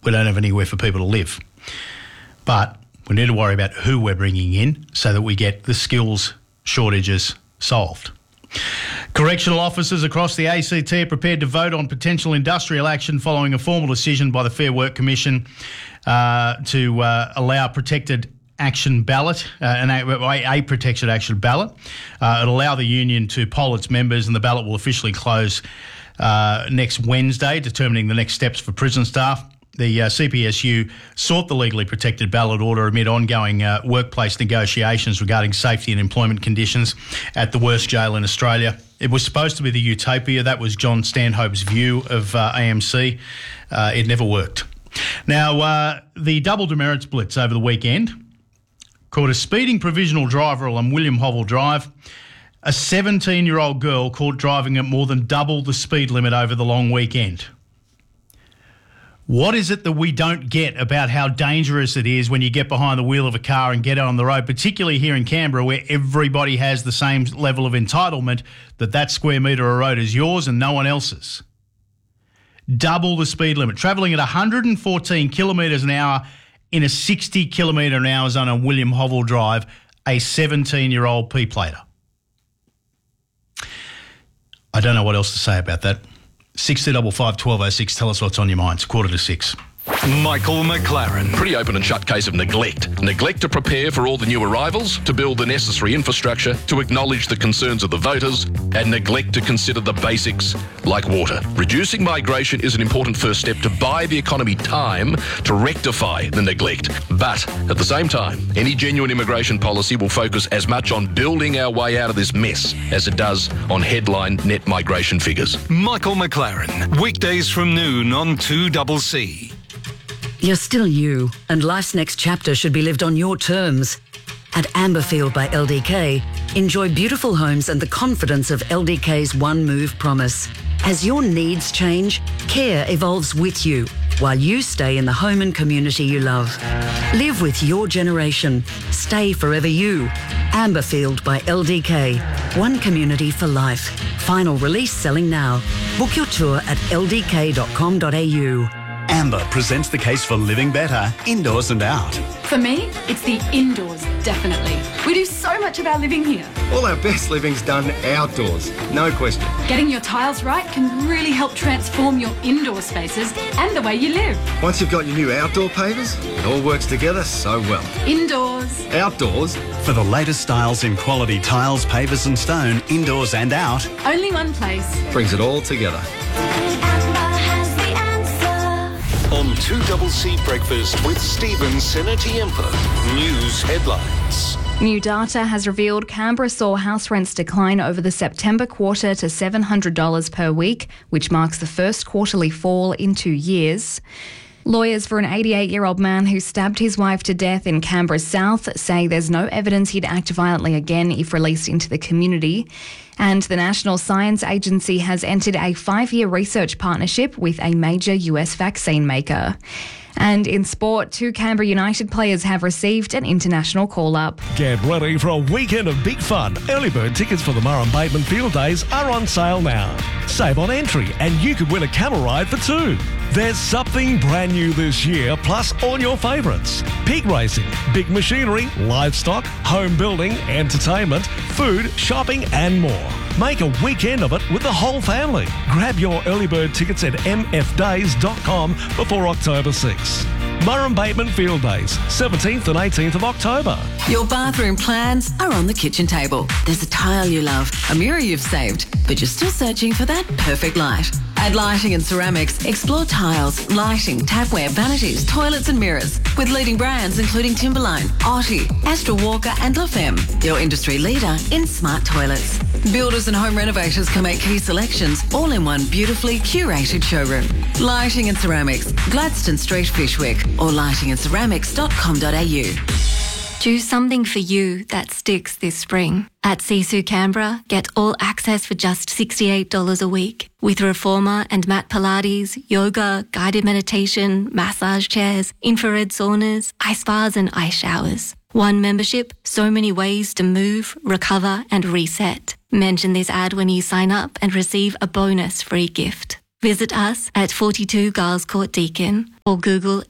we don't have anywhere for people to live. But we need to worry about who we're bringing in so that we get the skills shortages solved. Correctional officers across the ACT are prepared to vote on potential industrial action following a formal decision by the Fair Work Commission to allow protected action ballot, a protected action ballot. It'll allow the union to poll its members, and the ballot will officially close next Wednesday, determining the next steps for prison staff. The CPSU sought the legally protected ballot order amid ongoing workplace negotiations regarding safety and employment conditions at the worst jail in Australia. It was supposed to be the utopia. That was John Stanhope's view of AMC. It never worked. Now, the double demerits blitz over the weekend caught a speeding provisional driver on William Hovell Drive. A 17-year-old girl caught driving at more than double the speed limit over the long weekend. What is it that we don't get about how dangerous it is when you get behind the wheel of a car and get out on the road, particularly here in Canberra where everybody has the same level of entitlement that square metre of road is yours and no one else's? Double the speed limit. Travelling at 114 kilometres an hour in a 60 kilometre an hour zone on William Hovell Drive, a 17-year-old P-plater. I don't know what else to say about that. 6255 1206, tell us what's on your mind. It's 5:45. Michael McLaren. Pretty open and shut case of neglect. Neglect to prepare for all the new arrivals, to build the necessary infrastructure, to acknowledge the concerns of the voters, and neglect to consider the basics like water. Reducing migration is an important first step to buy the economy time to rectify the neglect. But at the same time, any genuine immigration policy will focus as much on building our way out of this mess as it does on headline net migration figures. Michael McLaren. Weekdays from noon on 2CC. You're still you, and life's next chapter should be lived on your terms. At Amberfield by LDK, enjoy beautiful homes and the confidence of LDK's One Move promise. As your needs change, care evolves with you, while you stay in the home and community you love. Live with your generation. Stay forever you. Amberfield by LDK. One community for life. Final release selling now. Book your tour at ldk.com.au. Amber presents the case for living better, indoors and out. For me, it's the indoors, definitely. We do so much of our living here. All our best living's done outdoors, no question. Getting your tiles right can really help transform your indoor spaces and the way you live. Once you've got your new outdoor pavers, it all works together so well. Indoors. Outdoors. For the latest styles in quality tiles, pavers and stone, indoors and out. Only one place. Brings it all together. On 2CC Breakfast with Stephen Senatiempo. News headlines. New data has revealed Canberra saw house rents decline over the September quarter to $700 per week, which marks the first quarterly fall in 2 years. Lawyers for an 88-year-old man who stabbed his wife to death in Canberra South say there's no evidence he'd act violently again if released into the community. And the National Science Agency has entered a 5-year research partnership with a major US vaccine maker. And in sport, 2 Canberra United players have received an international call-up. Get ready for a weekend of big fun. Early bird tickets for the Murray Bateman Field Days are on sale now. Save on entry and you could win a camel ride for 2. There's something brand new this year, plus all your favourites. Pig racing, big machinery, livestock, home building, entertainment, food, shopping and more. Make a weekend of it with the whole family. Grab your early bird tickets at mfdays.com before October 6. Murray Bateman Field Days, 17th and 18th of October. Your bathroom plans are on the kitchen table. There's a tile you love, a mirror you've saved, but you're still searching for that perfect light. At Lighting and Ceramics, explore tiles, lighting, tapware, vanities, toilets and mirrors with leading brands including Timberline, Otti, Astra Walker and La Femme, your industry leader in smart toilets. Builders and home renovators can make key selections all in one beautifully curated showroom. Lighting and Ceramics, Gladstone Street, Fishwick, or lightingandceramics.com.au. Do something for you that sticks this spring. At Sisu Canberra, get all access for just $68 a week. With Reformer and Mat Pilates, yoga, guided meditation, massage chairs, infrared saunas, ice baths and ice showers. One membership, so many ways to move, recover and reset. Mention this ad when you sign up and receive a bonus free gift. Visit us at 42 Giles Court Deakin or Google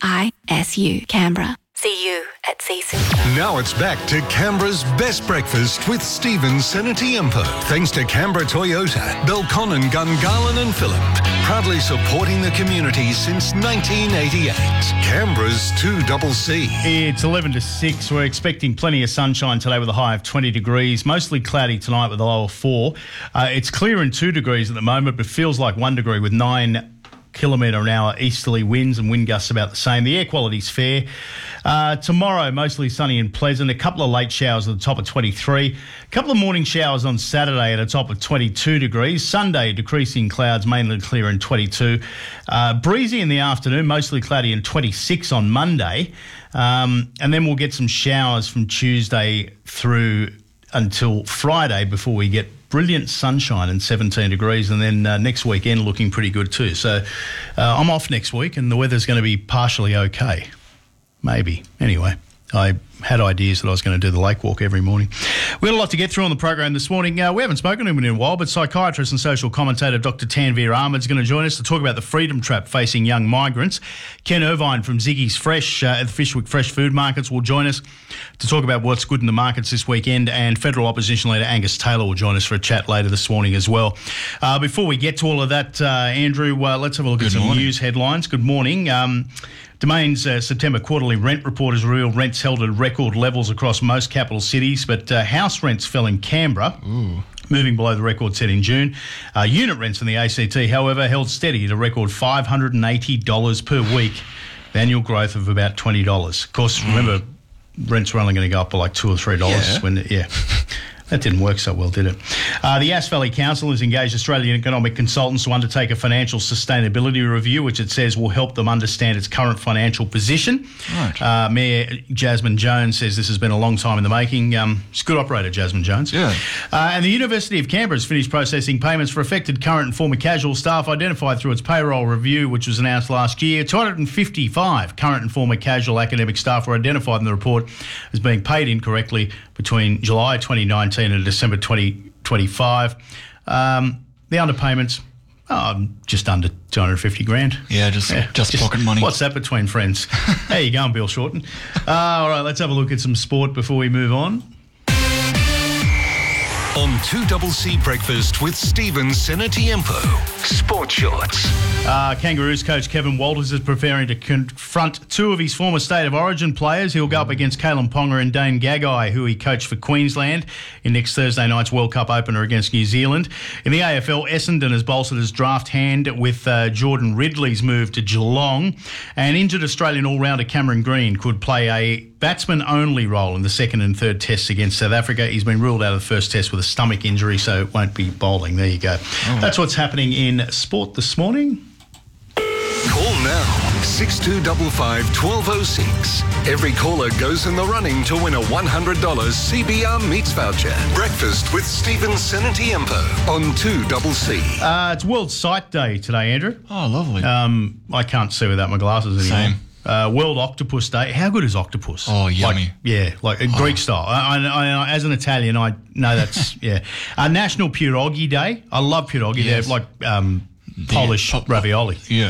SISU Canberra. See you at CSU. Now it's back to Canberra's best breakfast with Stephen Senatiempo. Thanks to Canberra Toyota, Belconnen, Gungahlin and Phillip. Proudly supporting the community since 1988. Canberra's 2CC. It's 11 to 6. We're expecting plenty of sunshine today with a high of 20 degrees. Mostly cloudy tonight with a low of 4. It's clear and 2 degrees at the moment, but feels like 1 degree with 9 km/h easterly winds and wind gusts about the same. The air quality's fair. Tomorrow, mostly sunny and pleasant. A couple of late showers at the top of 23. A couple of morning showers on Saturday at a top of 22 degrees. Sunday, decreasing clouds, mainly clear and 22. Breezy in the afternoon, mostly cloudy and 26 on Monday. And then we'll get some showers from Tuesday through until Friday before we get brilliant sunshine and 17 degrees, and then next weekend looking pretty good too. So I'm off next week and the weather's going to be partially okay. Maybe. Anyway, I had ideas that I was going to do the lake walk every morning. We had a lot to get through on the program this morning. We haven't spoken to him in a while, but psychiatrist and social commentator Dr. Tanveer Ahmed is going to join us to talk about the freedom trap facing young migrants. Ken Irvine from Ziggy's Fresh at the Fishwick Fresh Food Markets will join us to talk about what's good in the markets this weekend, and federal opposition leader Angus Taylor will join us for a chat later this morning as well. Before we get to all of that, Andrew, let's have a look at some news headlines. Good morning. Domain's September quarterly rent report has revealed rents held at record levels across most capital cities, but house rents fell in Canberra, moving below the record set in June. Unit rents in the ACT, however, held steady at a record $580 per week, with annual growth of about $20. Of course, remember, rents were only going to go up by like $2 or $3 That didn't work so well, did it? The Yass Valley Council has engaged Australian economic consultants to undertake a financial sustainability review, which it says will help them understand its current financial position. Right. Mayor Jasmine Jones says this has been a long time in the making. She's a good operator, Jasmine Jones. Yeah. And the University of Canberra has finished processing payments for affected current and former casual staff identified through its payroll review, which was announced last year. 255 current and former casual academic staff were identified in the report as being paid incorrectly between July 2019 and December 2025. The underpayments, just under 250 grand. Yeah, just pocket money. What's that between friends? How you going, Bill Shorten? All right, let's have a look at some sport before we move on. On 2CC Breakfast with Stephen Senatiempo. Sport Shorts. Kangaroos coach Kevin Walters is preparing to confront two of his former State of Origin players. He'll go up against Kalen Ponga and Dane Gagai, who he coached for Queensland in next Thursday night's World Cup opener against New Zealand. In the AFL, Essendon has bolstered his draft hand with Jordan Ridley's move to Geelong. And injured Australian all-rounder Cameron Green could play a batsman-only role in the second and third tests against South Africa. He's been ruled out of the first test with a stomach injury, so won't be bowling. There you go. That's what's happening in sport this morning. Call now, 6255 1206. Every caller goes in the running to win a $100 CBR Meats voucher. Breakfast with Stephen Senatiempo on 2CC. It's World Sight Day today, Andrew. Oh, lovely. I can't see without my glasses anymore. Same. World Octopus Day. How good is octopus? Oh, yummy. Like Greek style. I, as an Italian, I know that's, yeah. National Pierogi Day. I love pierogi. Yes. They're like Polish ravioli. Yeah.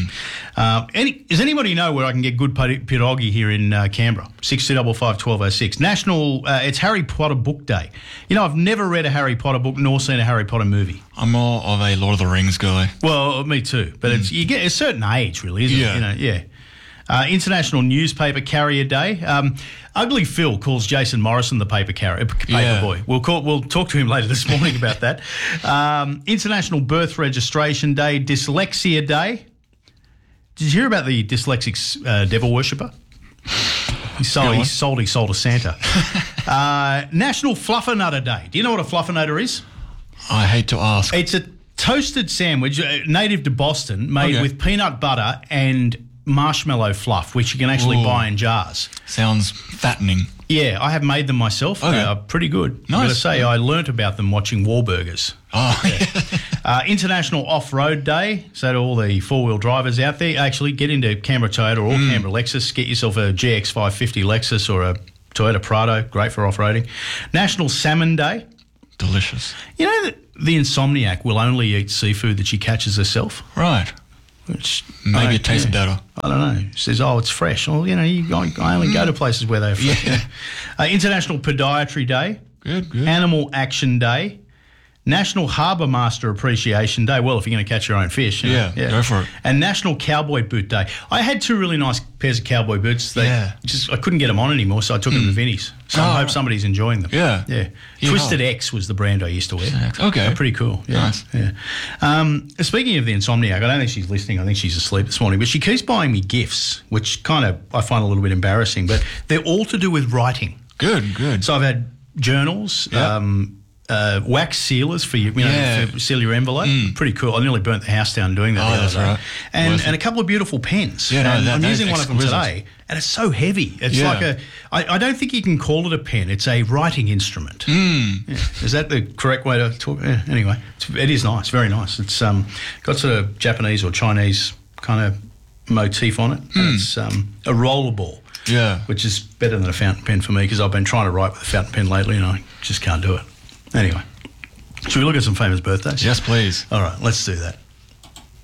Does anybody know where I can get good pierogi here in Canberra? 6255 1206. National, it's Harry Potter Book Day. You know, I've never read a Harry Potter book nor seen a Harry Potter movie. I'm more of a Lord of the Rings guy. Well, me too. But it's you get a certain age, really, isn't it? You know, yeah. International Newspaper Carrier Day. Ugly Phil calls Jason Morrison the paper boy. We'll talk to him later this morning about that. International Birth Registration Day. Dyslexia Day. Did you hear about the dyslexic devil worshipper? He sold his soul to Santa. National Fluffernutter Day. Do you know what a fluffernutter is? I hate to ask. It's a toasted sandwich native to Boston made with peanut butter and marshmallow fluff, which you can actually buy in jars. Sounds fattening. Yeah, I have made them myself. Okay. They are pretty good. Nice. I've got to say, I learnt about them watching Wahlburgers. Oh, yeah. International Off-Road Day. So to all the four-wheel drivers out there, actually get into Canberra Toyota or Canberra Lexus. Get yourself a GX550 Lexus or a Toyota Prado. Great for off-roading. National Salmon Day. Delicious. You know that the insomniac will only eat seafood that she catches herself. Right. Which maybe it tastes better. I don't know. She says, it's fresh. Well, I only go to places where they're fresh. Yeah. International Podiatry Day. Good. Animal Action Day. National Harbour Master Appreciation Day. Well, if you're going to catch your own fish. Yeah, go for it. And National Cowboy Boot Day. I had 2 really nice pairs of cowboy boots. I couldn't get them on anymore, so I took them to Vinnie's. So I hope somebody's enjoying them. Yeah. Twisted X was the brand I used to wear. Okay. They're pretty cool. Yeah. Nice. Yeah. Speaking of the insomniac, I don't think she's listening. I think she's asleep this morning. But she keeps buying me gifts, which kind of I find a little bit embarrassing. But they're all to do with writing. Good. So I've had journals, wax sealers for you, to seal your envelope. Pretty cool. I nearly burnt the house down doing that the other day. Right. And a couple of beautiful pens. Yeah, I'm using one of them today, and it's so heavy. It's like I don't think you can call it a pen. It's a writing instrument. Yeah. Is that the correct way to talk? Yeah. Anyway, it is nice, very nice. It's got sort of Japanese or Chinese kind of motif on it. And it's a rollerball. Yeah. Which is better than a fountain pen for me because I've been trying to write with a fountain pen lately and I just can't do it. Anyway, should we look at some famous birthdays? Yes, please. All right, let's do that.